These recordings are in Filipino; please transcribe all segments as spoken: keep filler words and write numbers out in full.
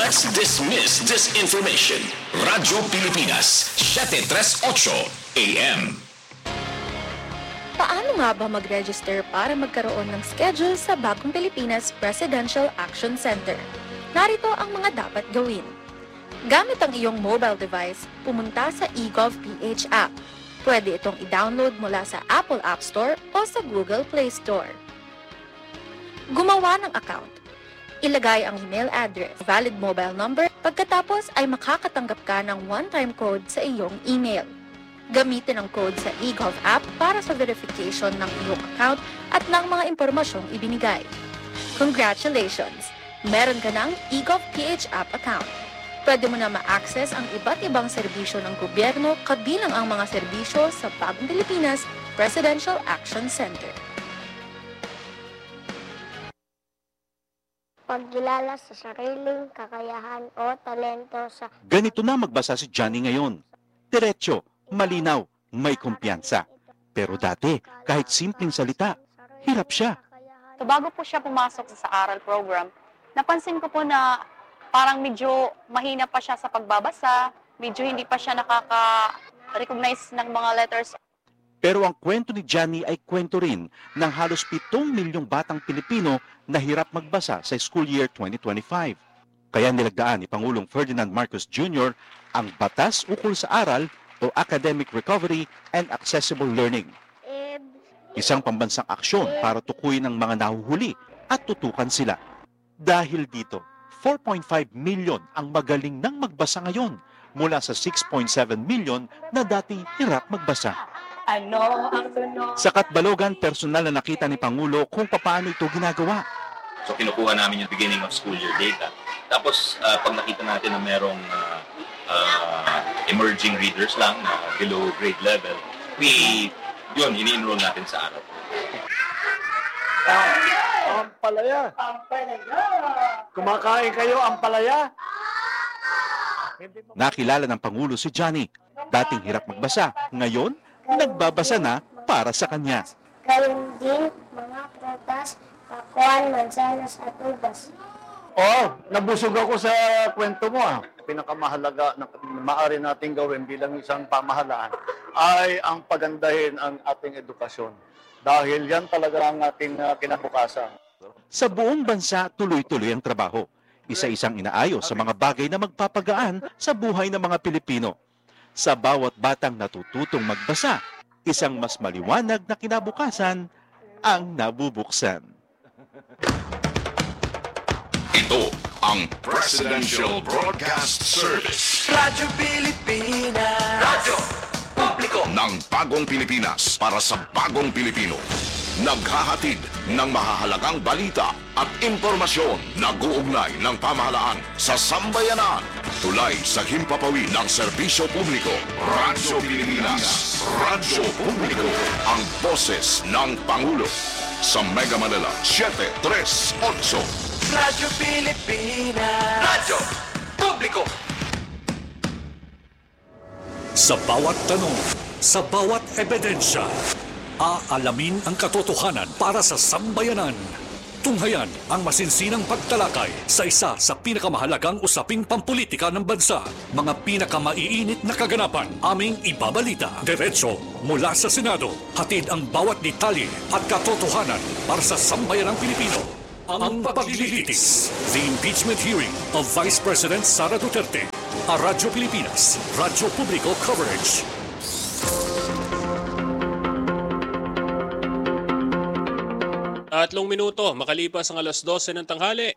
Let's dismiss disinformation. Radyo Pilipinas, seven thirty-eight A M. Paano nga ba mag-register para magkaroon ng schedule sa Bagong Pilipinas Presidential Action Center? Narito ang mga dapat gawin. Gamit ang iyong mobile device, pumunta sa eGovPH app. Pwede itong i-download mula sa Apple App Store o sa Google Play Store. Gumawa ng account. Ilagay ang email address, valid mobile number, pagkatapos ay makakatanggap ka ng one-time code sa iyong email. Gamitin ang code sa eGov app para sa verification ng iyong account at ng mga impormasyong ibinigay. Congratulations! Meron ka ng eGovPH app account. Pwede mo na ma-access ang iba't ibang serbisyo ng gobyerno kabilang ang mga serbisyo sa Bagong Pilipinas Presidential Action Center. Pagkilala sa sariling kakayahan o talento sa... Ganito na magbasa si Johnny ngayon. Diretso, malinaw, may kumpiyansa. Pero dati, kahit simpleng salita, hirap siya. So bago po siya pumasok sa aral program, napansin ko po na parang medyo mahina pa siya sa pagbabasa, medyo hindi pa siya nakaka-recognize ng mga letters. Pero ang kwento ni Johnny ay kwento rin ng halos pitong milyong batang Pilipino na hirap magbasa sa school year twenty twenty-five. Kaya nilagdaan ni Pangulong Ferdinand Marcos Junior ang Batas Ukol sa Aral o Academic Recovery and Accessible Learning. Isang pambansang aksyon para tukuyin ang mga nahuhuli at tutukan sila. Dahil dito, four point five million ang magaling nang magbasa ngayon mula sa six point seven million na dati hirap magbasa. Ano ang tunog? Sa Katbalogan, personal na nakita ni Pangulo kung paano ito ginagawa. So kinukuha namin yung beginning of school year data. Tapos uh, pag nakita natin na merong uh, uh, emerging readers lang na uh, below grade level, we, yun, ini-enroll natin sa araw. Ang palaya. Ang palaya. Kumakain kayo ang palaya? Nakilala ng Pangulo si Johnny. Dating hirap magbasa. Ngayon, nagbabasa na para sa kanya. Gayun din mga prutas, pakuan, mansanas at ubas. Oo, nabusog ako sa kwento mo. Ah. Pinakamahalaga na maaari nating gawin bilang isang pamahalaan ay ang pagandahin ang ating edukasyon. Dahil yan talaga ang ating uh, kinabukasan. Sa buong bansa, tuloy-tuloy ang trabaho. Isa-isang inaayos sa mga bagay na magpapagaan sa buhay ng mga Pilipino. Sa bawat batang natututong magbasa, isang mas maliwanag na kinabukasan ang nabubuksan. Ito ang Presidential Broadcast Service. Radyo Pilipinas. Radyo Publiko ng Bagong Pilipinas para sa Bagong Pilipino. Naghahatid ng mahahalagang balita at impormasyon na guugnay ng pamahalaan sa sambayanan. Tulay sa himpapawid ng serbisyo publiko. Radyo Pilipinas. Radyo Publiko. Ang boses ng Pangulo. Sa Mega Manila, seven thirty-eight. Radyo Pilipinas. Radyo Publiko. Sa bawat tanong, sa bawat ebidensya, aalamin ang katotohanan para sa sambayanan. Tunghayan ang masinsinang pagtalakay sa isa sa pinakamahalagang usaping pampolitika ng bansa. Mga pinakamaiinit na kaganapan aming ibabalita. Diretso mula sa Senado. Hatid ang bawat detalye at katotohanan para sa sambayanang Pilipino. Ang paglilitis. The impeachment hearing of Vice President Sara Duterte. A Radyo Pilipinas. Radyo Publiko Coverage. Tatlong minuto, makalipas ang alas dose ng tanghali.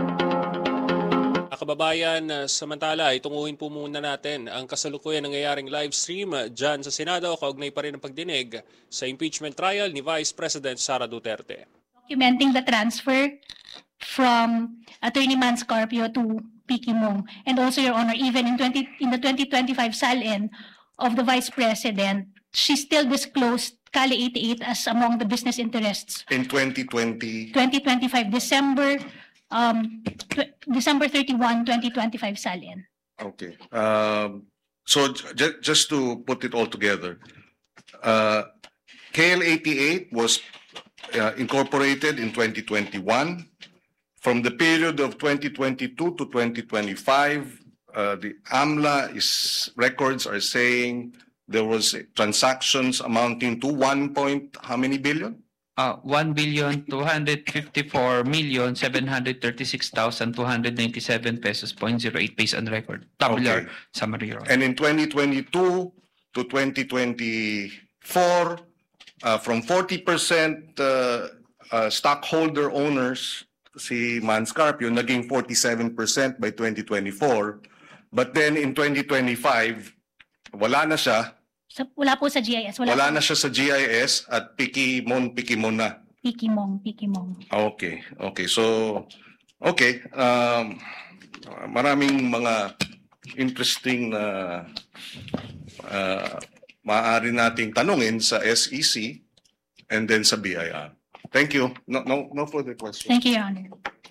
Kababayan, samantala, itunguhin po muna natin ang kasalukuyan nangyayaring live stream dyan sa Senado, kaugnay pa rin ang pagdinig sa impeachment trial ni Vice President Sara Duterte. Documenting the transfer from Attorney Manscarpio to P. Kimong. And also, Your Honor, even in, twenty, in the twenty twenty-five salin of the Vice President, she still disclosed Cali eighty-eight as among the business interests. In twenty twenty? twenty twenty-five, December, um, December thirty-first, twenty twenty-five salin. Okay. Um, so j- just to put it all together, uh, K L eighty-eight was uh, incorporated in twenty twenty-one from the period of twenty twenty-two to twenty twenty-five, uh, the AMLA is records are saying there was transactions amounting to one point how many billion? Uh, one billion two hundred fifty-four million seven hundred thirty-six thousand two hundred ninety-seven pesos point zero eight based on record. Tabular Okay. summary. Your Honor. And in twenty twenty-two to twenty twenty-four, uh, from forty percent uh, uh, stockholder owners, si Manscarpio, naging forty-seven percent by twenty twenty-four. But then in twenty twenty-five, wala na siya. Sa, wala po sa G I S. Wala, Wala po. na siya sa G I S at Pikimon, Pikimon na. Pikimong, Pikimong. Okay, okay. So, okay. Um, maraming mga interesting na uh, maaari nating tanungin sa S E C and then sa B I R. Thank you. No, no, no further questions. Thank you, Your Honor.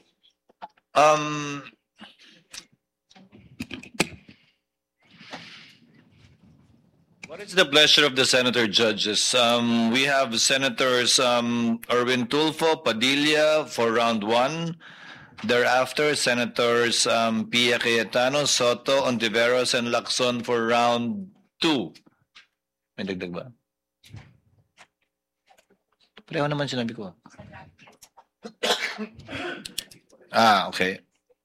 Um, what is the pleasure of the senator judges? Um, we have Senators um, Erwin Tulfo, Padilla for round one. Thereafter, Senators um, Pia Cayetano, Soto, Ontiveros, and Lacson for round two. May dagdag ba? Pareho naman sinabi ko. Ah, okay.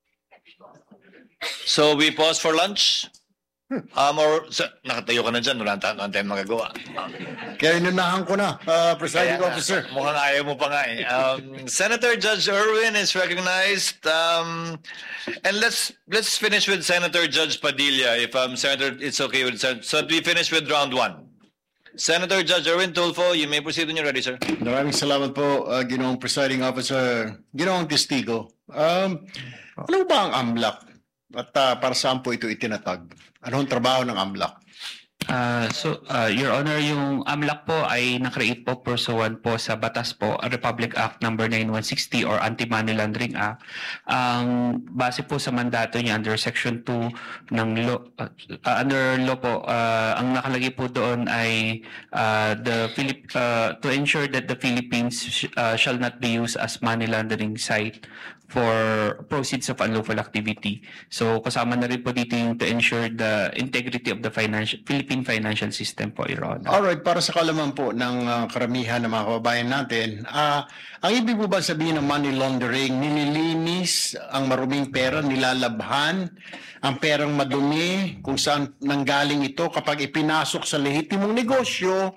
So we pause for lunch? Um, or, sa, nakatayo ka na dyan, wala tayong tayong magagawa. Kaya inunahan ko na, uh, presiding Kaya nga, officer. Mukhang ayaw mo pa nga eh. Um, Senator Judge Erwin is recognized. Um, and let's let's finish with Senator Judge Padilla, if um, Senator, it's okay with Sen- So we finish with round one. Senator Judge Erwin Tulfo, you may proceed when you're ready, sir. Maraming salamat po, uh, Ginoong Presiding Officer, Ginoong Testigo. Um, ano ba ang AMLAC? At uh, para saan po ito itinatag? Anong trabaho ng AMLAC? Uh, so, uh, Your Honor, yung AMLAC po ay nakreate po pursuant po sa batas po, Republic Act number ninety-one sixty or Anti-Money Laundering Act. Ang base po sa mandato niya under Section two ng law, uh, under law po, uh, ang nakalagay po doon ay uh, the Philip uh, to ensure that the Philippines sh- uh, shall not be used as money laundering site for proceeds of unlawful activity. So kasama na rin po dito yung to ensure the integrity of the financial Philippine financial system po, Your Honor. Alright, para sa kalaman po ng uh, karamihan ng mga kababayan natin, uh, ang ibig po ba sabihin ng money laundering, nililinis ang maruming pera, nilalabhan ang perang madumi, kung saan nanggaling ito kapag ipinasok sa lehitimong negosyo,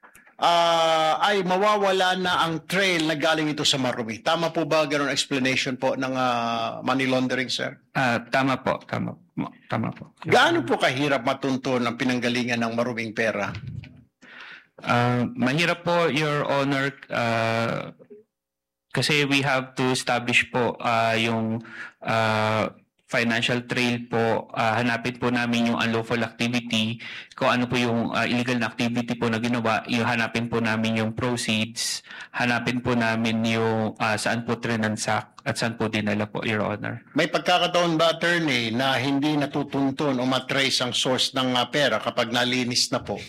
uh, ay mawawala na ang trail na galing ito sa marumi. Tama po ba ganun explanation po ng uh, money laundering, sir? Uh, tama po, tama, tama po. Gaano po kahirap matunton ang pinanggalingan ng maruming pera? Uh, mahirap po, Your Honor, uh, kasi we have to establish po uh, yung uh, financial trail po, uh, hanapin po namin yung unlawful activity, kung ano po yung uh, illegal na activity po na ginawa, yung hanapin po namin yung proceeds, hanapin po namin yung uh, saan po trinansak at saan po dinala po, Your Honor. May pagkakataon ba, attorney, na hindi natutuntun o matrace ang source ng uh, pera kapag nalinis na po?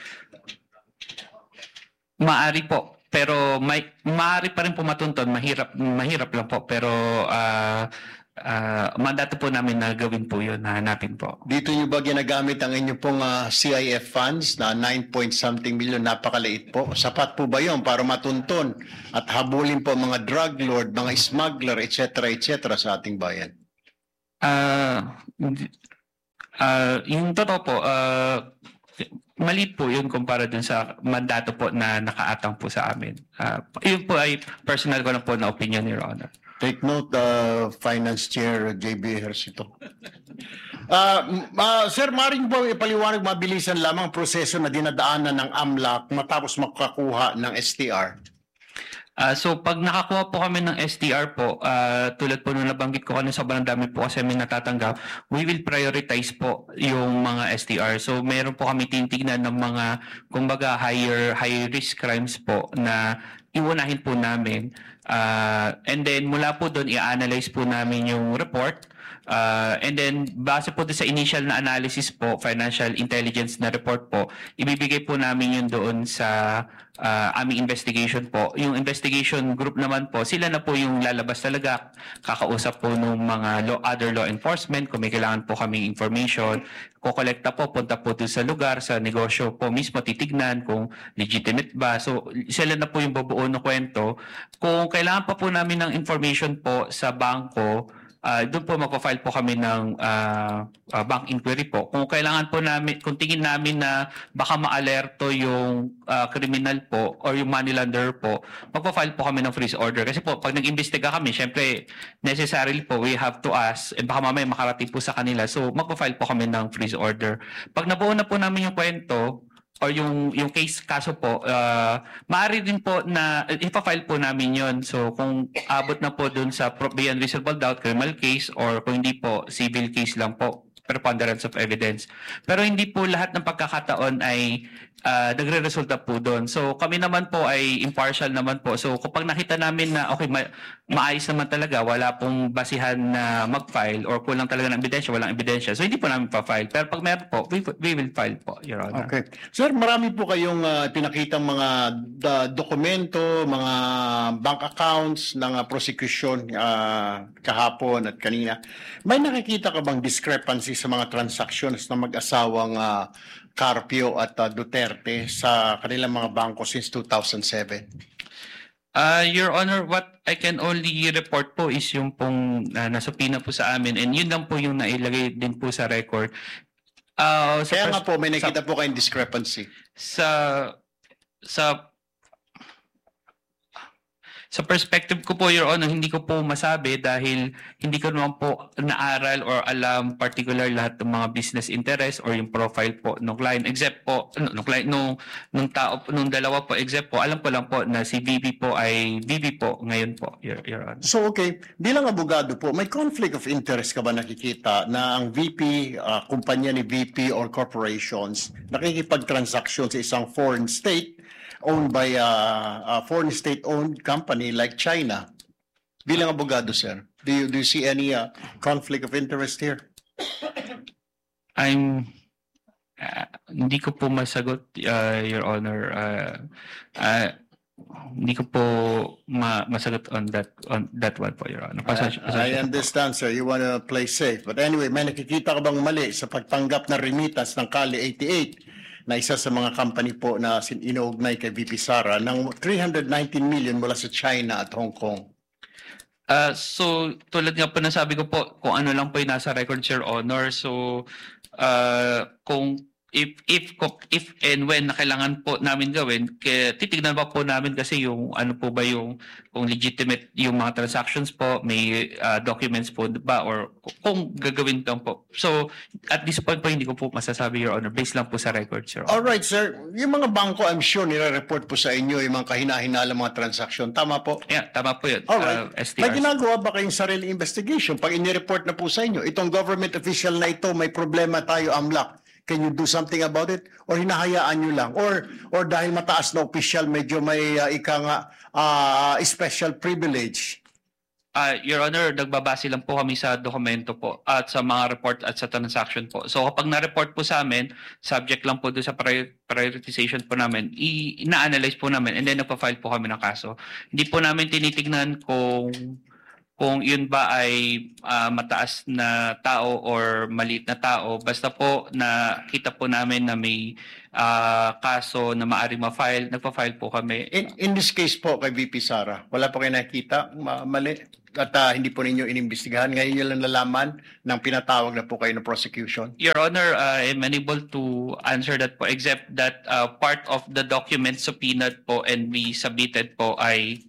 Maari po, pero may maari pa rin po matunton, mahirap mahirap lang po, pero uh, uh, mandato po namin na gawin po 'yun, na hanapin po. Dito niyo ba ginagamit ang inyong pong uh, C I F funds na nine point something million, napakaliit po? Sapat po ba 'yon para matunton at habulin po mga drug lord, mga smuggler, et cetera et cetera sa ating bayan? Uh, uh, yung totoo po, uh, maliit po yun kumpara dun sa mandato po na nakaatang po sa amin. Uh, yun po ay personal ko na po na opinion, Your Honor. Take note, uh, Finance Chair J B Ejercito. Uh, uh, sir, maring po ipaliwanag mabilisan lamang ang proseso na dinadaanan ng AMLAC matapos makakuha ng S T R. Uh, so pag nakakuha po kami ng S T R po, uh, tulad po nung nabanggit ko kanina, sobrang dami po kasi may natatanggap, we will prioritize po yung mga S T R. So meron po kami tinitignan ng mga, kumbaga, higher high risk crimes po na iunahin po namin. Uh, and then mula po doon, i-analyze po namin yung report. Uh, and then, base po doon sa initial na analysis po, financial intelligence na report po, ibibigay po namin yun doon sa uh, aming investigation po. Yung investigation group naman po, sila na po yung lalabas talaga, kakausap po ng mga law, other law enforcement, kung may kailangan po kaming information, kukolekta po, punta po doon sa lugar, sa negosyo po mismo, titignan kung legitimate ba. So, sila na po yung bubuo ng kwento. Kung kailangan pa po namin ng information po sa bangko, uh, doon po magpa-file po kami ng uh, uh, bank inquiry po. Kung kailangan po namin, kung tingin namin na baka ma-alerto yung uh, criminal po or yung money launderer po, magpa-file po kami ng freeze order. Kasi po, pag nag-imbestiga kami, syempre, necessarily po, we have to ask, eh baka mamaya makarating po sa kanila. So, magpa-file po kami ng freeze order. Pag nabuo na po namin yung kwento, or yung yung case kaso po, uh, maaari din po na ipa-file po namin yon. So kung abot na po dun sa beyond reasonable doubt, criminal case, or kung hindi po, civil case lang po, preponderance of evidence. Pero hindi po lahat ng pagkakataon ay uh, nagre-resulta po doon. So kami naman po ay impartial naman po. So kapag nakita namin na okay, ma maayos naman talaga, wala pong basihan na mag-file or kulang talaga ng ebidensya, walang ebidensya. So hindi po namin pa-file. Pero pag meron po, we, we will file po, Your Honor. Okay. Sir, marami po kayong uh, pinakitang mga uh, dokumento, mga bank accounts ng uh, prosecution uh, kahapon at kanina. May nakikita ka bang discrepancy sa mga transactions ng mag-asawang uh, Carpio at uh, Duterte sa kanilang mga bangko since two thousand seven? Uh, Your Honor, what I can only report po is yung pong uh, nasupina po sa amin, and yun lang po yung nailagay din po sa record. Uh, sa Kaya nga po, may nakita sa, po kayong discrepancy. Sa, sa, sa perspective ko po, Your Honor, hindi ko po masabi dahil hindi ko naman po naaral or alam particular lahat ng mga business interest or yung profile po ng client. Except po, nung client, nung, nung tao, nung dalawa po, except po, alam ko lang po na si V B po ay V B po ngayon po, Your, Your Honor. So, okay. Bilang abogado po, may conflict of interest ka ba nakikita na ang V P, uh, kumpanya ni V P or corporations, nakikipag-transaction sa isang foreign state owned by a, a foreign state-owned company like China? Bilang abogado, sir, do you, do you see any uh, conflict of interest here? I'm, uh, hindi ko po masagot, uh, Your Honor. Uh, uh, hindi ko po ma masagot on that on that one po, Your Honor. Pasensya, I, I understand, sir. You want to play safe. But anyway, may nakikita ka bang mali sa pagtanggap ng remittance ng Kali eighty-eight na isa sa mga company po na inuugnay kay V P Sara ng three hundred nineteen million mula sa China at Hong Kong? Uh, so, tulad nga po nasabi ko po, kung ano lang po yung nasa record, Your Honor. So, uh, kung if if if and when na kailangan po namin gawin, kaya titignan pa po namin kasi yung ano po ba yung kung legitimate yung mga transactions po, may uh, documents po ba, or kung gagawin lang po. So at this point po hindi ko po masasabi, Your Honor, based lang po sa records, Your Honor. All right, sir. Yung mga bangko, I'm sure nire-report po sa inyo yung mga kahina-hinala mga transaction. Tama po? Yeah, tama po yun. All right. Uh, S T R. May ginagawa ba kayong sarili investigation? Pag inireport na po sa inyo, itong government official na ito, may problema tayo, AMLAC. Can you do something about it? Or hinahayaan nyo lang? Or or dahil mataas na official, medyo may uh, ika nga uh, special privilege? Uh, Your Honor, nagbabase lang po kami sa dokumento po at sa mga report at sa transaction po. So kapag na-report po sa amin, subject lang po doon sa prior prioritization po namin, ina-analyze po namin and then nagpa-file po kami ng kaso. Hindi po namin tinitignan kung kung yun ba ay uh, mataas na tao or maliit na tao. Basta po na kita po namin na may uh, kaso na maaaring ma-file, nagpa-file po kami. In, in this case po kay V P Sara, wala po kayo nakikita ma mali at uh, hindi po ninyo inimbestigahan. Ngayon nyo lang nalaman nang pinatawag na po kayo ng prosecution? Your Honor, uh, I'm unable to answer that po except that uh, part of the document subpoenaed po and we submitted po ay,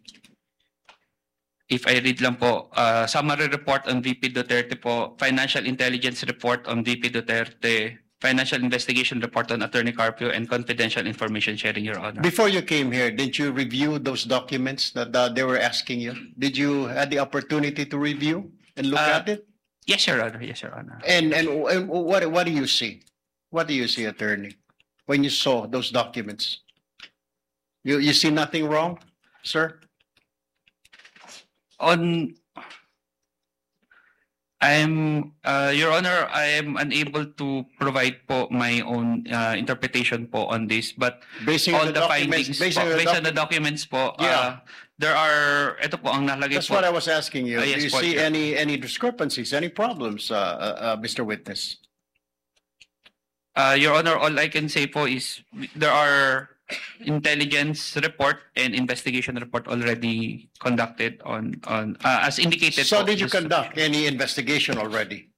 if I read lang po, uh, summary report on V P Duterte po, financial intelligence report on V P Duterte, financial investigation report on Attorney Carpio, and confidential information sharing, Your Honor. Before you came here, did you review those documents that uh, they were asking you? Did you have the opportunity to review and look Uh, at it? Yes, Your Honor. Yes, Your Honor. And, and and what what do you see? What do you see, attorney, when you saw those documents? You you see nothing wrong, sir? On I'm, uh, Your Honor, I am unable to provide po my own uh, interpretation po on this, but Basing all on the, the documents- findings based po, on the based on the docu- documents po, uh, Yeah. there are, ito po ang nakalagay That's po. what I was asking you. Ah, Do yes you po, see Your- any, any discrepancies, any problems, uh, uh, uh, Mister Witness? Uh, Your Honor, all I can say po is there are intelligence report and investigation report already conducted on on uh, as indicated. So po, did you this- conduct any investigation already?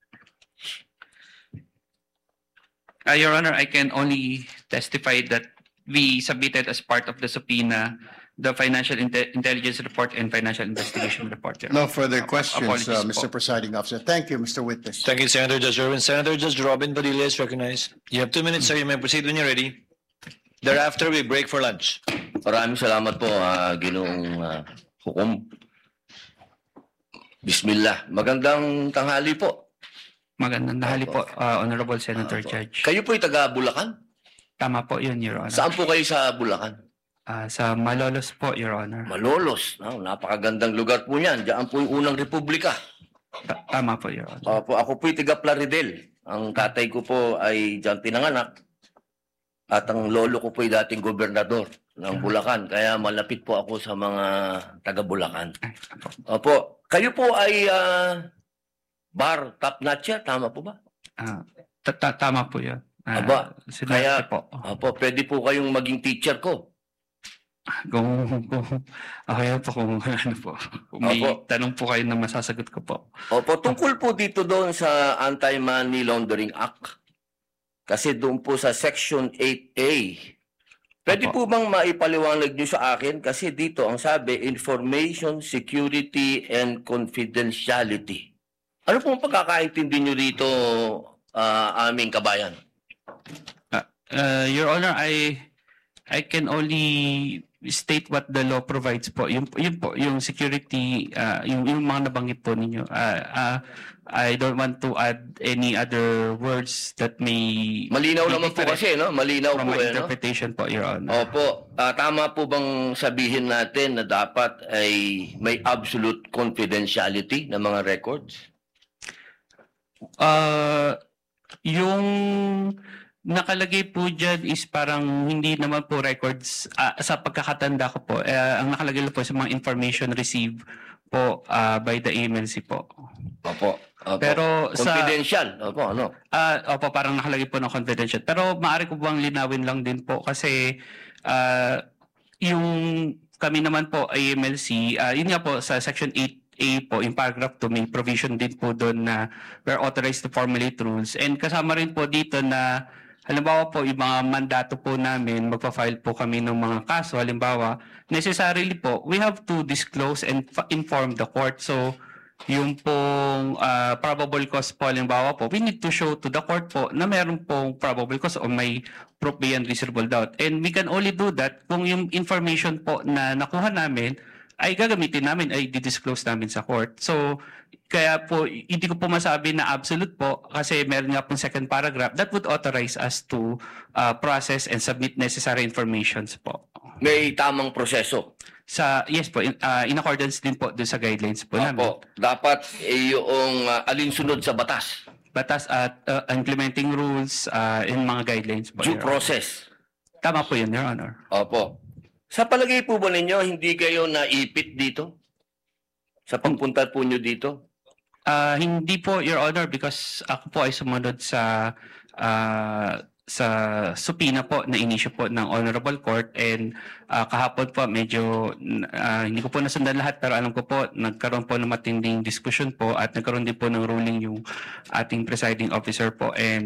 Uh, Your Honor, I can only testify that we submitted as part of the subpoena the financial inte- intelligence report and financial investigation report. Your No Honor. further questions, Apologies uh, po. Mister Presiding Officer. Thank you, Mister Witness. Thank you, Senator Judge Irwin. Senator Judge Robin Padilla is recognized. You have two minutes, sir. You may proceed when you're ready. Thereafter, we break for lunch. Maraming salamat po, uh, Ginoong uh, Hukom. Bismillah. Magandang tanghali po. Magandang tanghali po, uh, Honorable Senator Judge. Kayo po'y taga Bulacan? Tama po yun, Your Honor. Saan po kayo sa Bulacan? Ah, sa Malolos po, Your Honor. Malolos. No? Napakagandang lugar po niyan. Diyan po yung unang republika. Ta- Tama po, Your Honor. Opo, ako po'y taga Plaridel. Ang tatay ko po ay diyan pinanganak. At ang lolo ko po'y dating gobernador ng Bulacan. Kaya malapit po ako sa mga taga Bulacan. Opo. Kayo po ay ah, bar top notcher, tama po ba? Ah, ta- ta- tama po yun. Ah, Aba, sinabi kaya po. Opo, pwede po kayong maging teacher ko. Kung, kung, okay po kung ano po. Kung may Opo. tanong po kayo na masasagot ko po. Opo, tungkol po dito doon sa Anti-Money Laundering Act. Kasi doon po sa Section eight A, pwede po bang maipaliwanag niyo sa akin? Kasi dito ang sabi, Information, Security, and Confidentiality. Ano po ang pagkakaintindi niyo dito, ah, aming kabayan? Uh, Your Honor, I I can only state what the law provides po. Yung, yun po, yung security, uh, yung, yung mga nabanggit po ninyo. Uh, uh, I don't want to add any other words that may... Malinaw be naman po different kasi, no? Malinaw from po my eh, no? interpretation po, Your Honor. Opo, ah, tama po bang sabihin natin na dapat ay may absolute confidentiality ng mga records? Uh, yung nakalagay po dyan is parang hindi naman po records ah, sa pagkakatanda ko po. Eh, ang nakalagay po sa mga information received po ah, by the M L C po. Opo. Opo. Pero sa confidential. Opo, ano? Ah, opo, parang nakalagay po ng confidential. Pero maaari ko bang linawin lang din po kasi ah, yung kami naman po ay M L C, ah, yun nga po sa Section eight A po, in paragraph two, may provision din po doon na we're authorized to formulate rules. And kasama rin po dito na halimbawa po, yung mga mandato po namin, magpa-file po kami ng mga kaso. Halimbawa, necessarily po, we have to disclose and fa- inform the court. So, yung pong ah, probable cause po, halimbawa po, we need to show to the court po na meron pong probable cause o may proof beyond reasonable doubt. And we can only do that kung yung information po na nakuha namin ay gagamitin namin, ay didisclose namin sa court. So, kaya po, hindi ko po masabi na absolute po kasi meron nga pong second paragraph that would authorize us to uh, process and submit necessary informations po. May tamang proseso. Sa, yes po, in, uh, in accordance din po doon sa guidelines po namin. Opo, dapat eh, yung uh, alinsunod sa batas. Batas at uh, implementing rules uh, and mga guidelines po. Due Your process. Honor. Tama po yun, Your Honor. Opo. Sa palagay po ba ninyo, hindi kayo naipit dito? Sa pagpunta po nyo dito? Ah, hindi po, Your Honor, because ako po ay sumunod sa ah, sa subpoena po na inisyu po ng Honorable Court and ah, kahapon po medyo ah, hindi ko po nasundan lahat pero alam ko po nagkaroon po ng matinding discussion po at nagkaroon din po ng ruling yung ating presiding officer po and